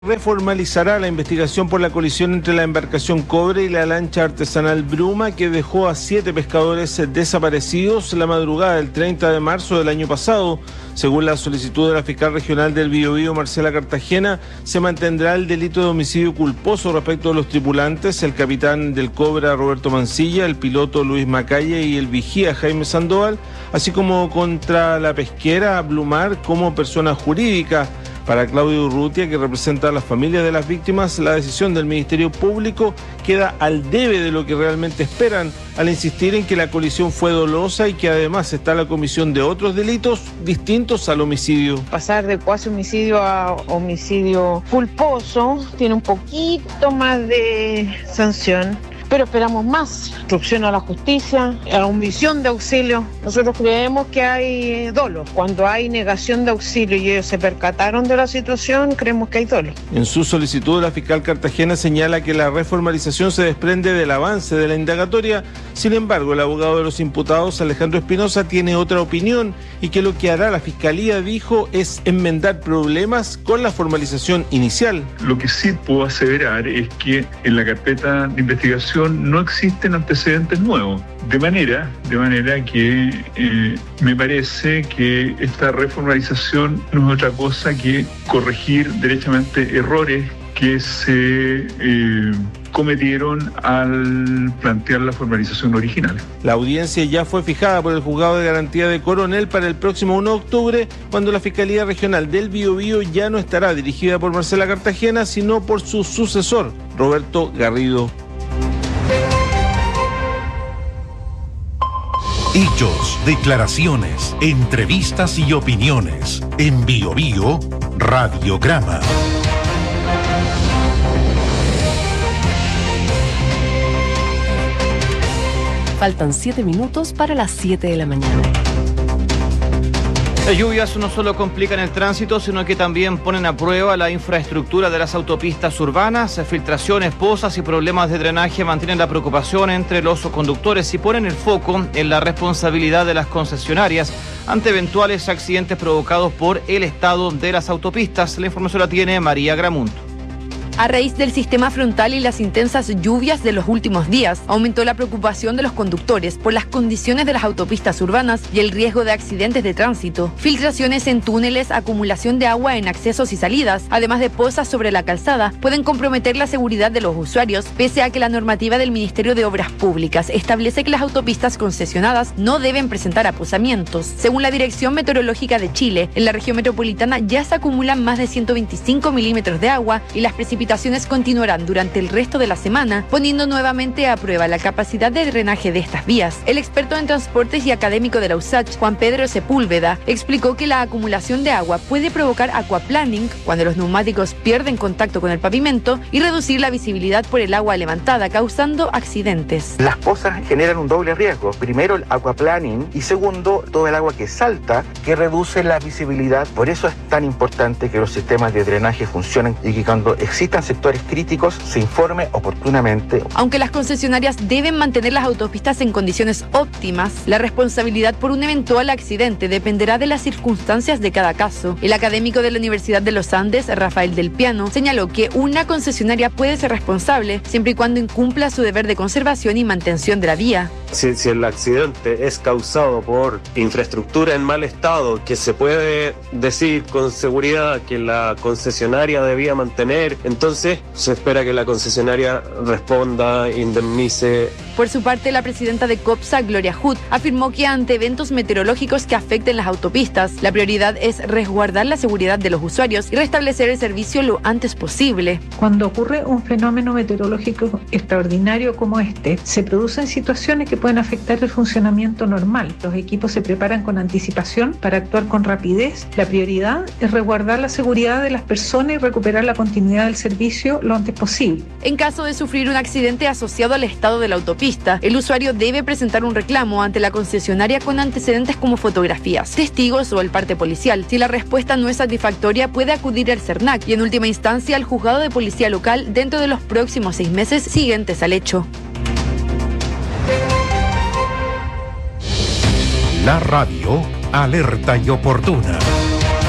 Reformalizará la investigación por la colisión entre la embarcación Cobre y la lancha artesanal Bruma, que dejó a 7 pescadores desaparecidos la madrugada del 30 de marzo del año pasado. Según la solicitud de la fiscal regional del Biobío, Marcela Cartagena, se mantendrá el delito de homicidio culposo respecto de los tripulantes, el capitán del Cobra Roberto Mancilla, el piloto Luis Macaya y el vigía Jaime Sandoval, así como contra la pesquera Blumar como persona jurídica. Para Claudio Urrutia, que representa a las familias de las víctimas, la decisión del Ministerio Público queda al debe de lo que realmente esperan, al insistir en que la colisión fue dolosa y que además está la comisión de otros delitos distintos al homicidio. Pasar de cuasi homicidio a homicidio culposo tiene un poquito más de sanción, pero esperamos más. Instrucción a la justicia, a la omisión de auxilio. Nosotros creemos que hay dolo. Cuando hay negación de auxilio y ellos se percataron de la situación, creemos que hay dolo. En su solicitud, la fiscal Cartagena señala que la reformalización se desprende del avance de la indagatoria. Sin embargo, el abogado de los imputados, Alejandro Espinosa, tiene otra opinión y que lo que hará la fiscalía, dijo, es enmendar problemas con la formalización inicial. Lo que sí puedo aseverar es que en la carpeta de investigación no existen antecedentes nuevos, de manera que me parece que esta reformalización no es otra cosa que corregir derechamente errores que se cometieron al plantear la formalización original. La audiencia ya fue fijada por el Juzgado de Garantía de Coronel para el próximo 1 de octubre, cuando la Fiscalía Regional del Biobío ya no estará dirigida por Marcela Cartagena, sino por su sucesor, Roberto Garrido. Hechos, declaraciones, entrevistas y opiniones. En Biobío, Radiograma. Faltan 7 minutos para las 7 de la mañana. Las lluvias no solo complican el tránsito, sino que también ponen a prueba la infraestructura de las autopistas urbanas. Filtraciones, pozas y problemas de drenaje mantienen la preocupación entre los conductores y ponen el foco en la responsabilidad de las concesionarias ante eventuales accidentes provocados por el estado de las autopistas. La información la tiene María Gramunt. A raíz del sistema frontal y las intensas lluvias de los últimos días, aumentó la preocupación de los conductores por las condiciones de las autopistas urbanas y el riesgo de accidentes de tránsito. Filtraciones en túneles, acumulación de agua en accesos y salidas, además de pozas sobre la calzada, pueden comprometer la seguridad de los usuarios, pese a que la normativa del Ministerio de Obras Públicas establece que las autopistas concesionadas no deben presentar aposamientos. Según la Dirección Meteorológica de Chile, en la región metropolitana ya se acumulan más de 125 milímetros de agua y las precipitaciones continuarán durante el resto de la semana, poniendo nuevamente a prueba la capacidad de drenaje de estas vías. El experto en transportes y académico de la USACH, Juan Pedro Sepúlveda, explicó que la acumulación de agua puede provocar aquaplaning, cuando los neumáticos pierden contacto con el pavimento, y reducir la visibilidad por el agua levantada, causando accidentes. Las pozas generan un doble riesgo. Primero, el aquaplaning, y segundo, todo el agua que salta, que reduce la visibilidad. Por eso es tan importante que los sistemas de drenaje funcionen y que cuando existan sectores críticos se informe oportunamente. Aunque las concesionarias deben mantener las autopistas en condiciones óptimas, la responsabilidad por un eventual accidente dependerá de las circunstancias de cada caso. El académico de la Universidad de los Andes, Rafael Del Piano, señaló que una concesionaria puede ser responsable siempre y cuando incumpla su deber de conservación y mantención de la vía. Si el accidente es causado por infraestructura en mal estado, que se puede decir con seguridad que la concesionaria debía mantener, entonces se espera que la concesionaria responda, indemnice. Por su parte, la presidenta de COPSA, Gloria Hood, afirmó que ante eventos meteorológicos que afecten las autopistas, la prioridad es resguardar la seguridad de los usuarios y restablecer el servicio lo antes posible. Cuando ocurre un fenómeno meteorológico extraordinario como este, se producen situaciones que pueden afectar el funcionamiento normal. Los equipos se preparan con anticipación para actuar con rapidez. La prioridad es resguardar la seguridad de las personas y recuperar la continuidad del servicio lo antes posible. En caso de sufrir un accidente asociado al estado de la autopista, el usuario debe presentar un reclamo ante la concesionaria con antecedentes como fotografías, testigos o el parte policial. Si la respuesta no es satisfactoria, puede acudir al CERNAC y en última instancia al juzgado de policía local dentro de los próximos 6 meses siguientes al hecho. La radio alerta y oportuna.